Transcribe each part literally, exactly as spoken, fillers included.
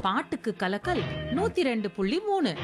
பாட்டுக்கு கலக்கல் நூத்தி ரெண்டு புள்ளி மூணு.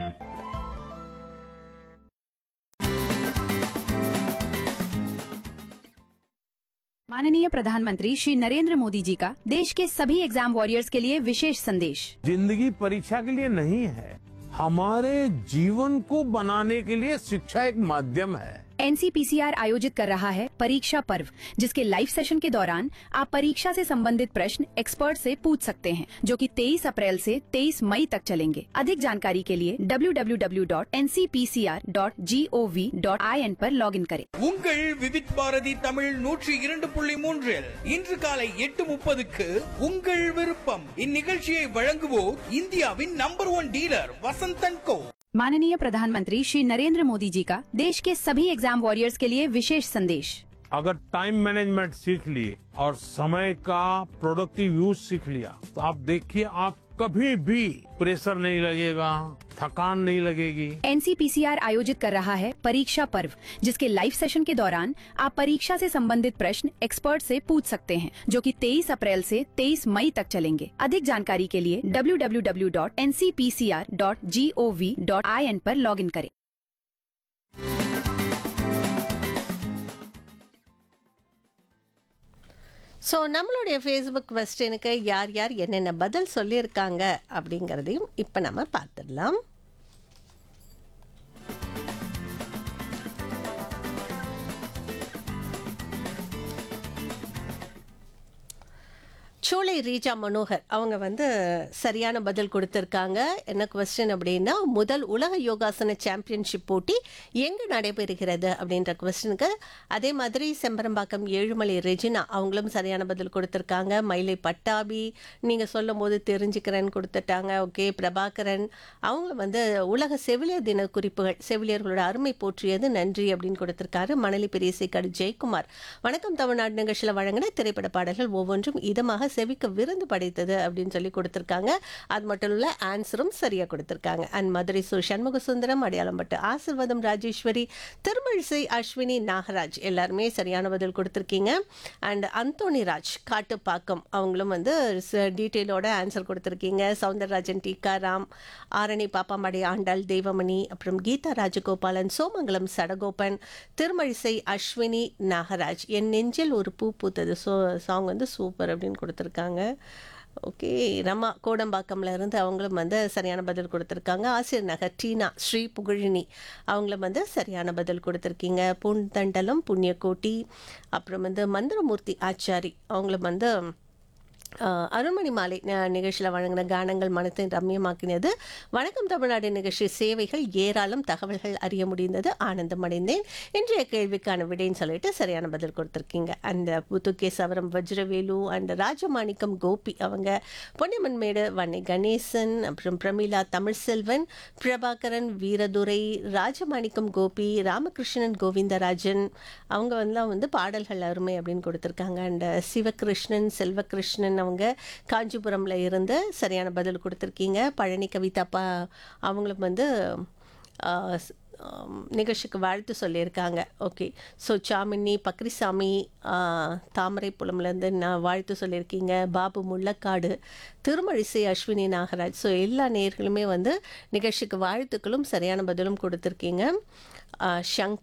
माननीय प्रधानमंत्री श्री नरेंद्र मोदी जी का देश के सभी एग्जाम वॉरियर्स के लिए विशेष संदेश। जिंदगी परीक्षा के लिए नहीं है, हमारे जीवन को बनाने के लिए शिक्षा एक माध्यम है। एनसीपीसीआर आयोजित कर रहा है परीक्षा पर्व, जिसके लाइव सेशन के दौरान आप परीक्षा से संबंधित प्रश्न एक्सपर्ट से पूछ सकते हैं, जो कि तेईस अप्रैल से तेईस मई तक चलेंगे। अधिक जानकारी के लिए W W W dot N C P C R dot G O V dot I N पर लॉग इन करें। உங்கள் விவித் பாரதி தமிழ் நூற்றி இரண்டு புள்ளி மூன்றில் இன்று காலை எட்டு முப்பதுக்கு உங்கள் விருப்பம் இந்நிகழ்ச்சியை வழங்குவோர் இந்தியாவின் நம்பர் ஒன் டீலர் வசந்தன் கோ। माननीय प्रधानमंत्री श्री नरेंद्र मोदी जी का देश के सभी एग्जाम वॉरियर्स के लिए विशेष संदेश। अगर टाइम मैनेजमेंट सीख लिए और समय का प्रोडक्टिव यूज सीख लिया तो आप देखिए आप कभी भी प्रेशर नहीं लगेगा, थकान नहीं लगेगी। एनसीपीसीआर आयोजित कर रहा है परीक्षा पर्व, जिसके लाइव सेशन के दौरान आप परीक्षा से संबंधित प्रश्न एक्सपर्ट से पूछ सकते हैं, जो कि तेईस अप्रैल से तेईस मई तक चलेंगे। अधिक जानकारी के लिए W W W dot N C P C R dot G O V dot I N पर लॉग इन करें। ஸோ நம்மளுடைய ஃபேஸ்புக் கொஸ்டினுக்கு யார் யார் என்னென்ன பதில் சொல்லியிருக்காங்க அப்படிங்கிறதையும் இப்போ நம்ம பார்த்துடலாம். சோலை ரீஜா மனோகர் அவங்க வந்து சரியான பதில் கொடுத்துருக்காங்க. என்ன கொஸ்டின் அப்படின்னா, முதல் உலக யோகாசன சாம்பியன்ஷிப் போட்டி எங்கே நடைபெறுகிறது அப்படின்ற கொஸ்டினுக்கு. அதே மாதிரி செம்பரம்பாக்கம் ஏழுமலை ரெஜினா அவங்களும் சரியான பதில் கொடுத்துருக்காங்க. மயிலை பட்டாபி நீங்கள் சொல்லும் போது தெரிஞ்சுக்கிறேன்னு கொடுத்துட்டாங்க. ஓகே, பிரபாகரன் அவங்க வந்து உலக செவிலியர் தின குறிப்புகள், செவிலியர்களோட அருமை போற்றியது நன்றி அப்படின்னு கொடுத்துருக்காரு. மணலி பெரியசைக்காடு ஜெயக்குமார் வணக்கம் தமிழ்நாடு நிகழ்ச்சியில் வழங்கின திரைப்பட பாடல்கள் ஒவ்வொன்றும் இதமாக செவிக்கு விருந்து படைத்தது அப்படின்னு சொல்லி கொடுத்துருக்காங்க. அது மட்டும் இல்ல, ஆன்சரும் சரியா கொடுத்துருக்காங்க. அண்ட் மதுரை சு சண்முக சுந்தரம், அடையாளம்பட்டு ஆசிர்வாதம் ராஜேஸ்வரி, திருமழிசை அஸ்வினி நாகராஜ் எல்லாருமே சரியான பதில் கொடுத்துருக்கீங்க. அண்ட் அந்தோனி ராஜ் காட்டுப்பாக்கம் அவங்களும் வந்து டீட்டெயிலோட ஆன்சர் கொடுத்துருக்கீங்க. சவுந்தரராஜன் டீகாராம், ஆரணி பாப்பாமடை ஆண்டாள் தெய்வமணி, அப்புறம் கீதா ராஜகோபாலன், சோமங்கலம் சடகோபன், திருமழிசை அஸ்வினி நாகராஜ், என் நெஞ்சில் ஒரு பூ பூத்தது ஸோ சாங் வந்து சூப்பர் அப்படின்னு கொடுத்துருக்காங்க. ஓகே, ரமா கோடம்பாக்கம்ல இருந்து அவங்களும் வந்து சரியான பதில் கொடுத்துருக்காங்க. ஆசிரியர் நகர் டீனா ஸ்ரீ புகழினி அவங்களும் வந்து சரியான பதில் கொடுத்துருக்கீங்க. பூந்தண்டலம் புண்ணியக்கோட்டி, அப்புறம் வந்து மந்திரமூர்த்தி ஆச்சாரி அவங்களும் வந்து அருண்மணி மாலை நிகழ்ச்சியில் வழங்கின கானங்கள் மனத்தை ரம்யமாக்கினது. வணக்கம் தமிழ்நாடு நிகழ்ச்சி சேவைகள் ஏராளம், தகவல்கள் அறிய முடிந்தது, ஆனந்தம் அடைந்தேன். இன்றைய கேள்விக்கான விடைன்னு சொல்லிட்டு சரியான பதில் கொடுத்துருக்கீங்க. அந்த புத்துகேசவரம் வஜ்ரவேலு அண்ட் ராஜமாணிக்கம் கோபி அவங்க, பொன்னியம்மன்மேடு வன்னை கணேசன், அப்புறம் பிரமிளா தமிழ்செல்வன், பிரபாகரன் வீரதுரை, ராஜமாணிக்கம் கோபி, ராமகிருஷ்ணன் கோவிந்தராஜன் அவங்க வந்து வந்து பாடல்கள் அருமை அப்படின்னு கொடுத்துருக்காங்க. அண்ட் சிவகிருஷ்ணன் செல்வகிருஷ்ணன் அவங்க காஞ்சிபுரம்ல இருந்து சரியான பதில் கொடுத்துருக்கீங்க. பழனி கவிதா பா அவங்களும் வந்து நிகழ்ச்சிக்கு வாழ்த்து சொல்லியிருக்காங்க. ஓகே, ஸோ சாமினி பக்ரிசாமி தாமரைப்புலம்லேருந்து நான் வாழ்த்து சொல்லியிருக்கீங்க. பாபு முள்ளக்காடு, திருமழிசை அஸ்வினி நாகராஜ், ஸோ எல்லா நேயர்களுமே வந்து நிகழ்ச்சிக்கு வாழ்த்துக்களும் சரியான பதிலும் கொடுத்துருக்கீங்க. ஷங்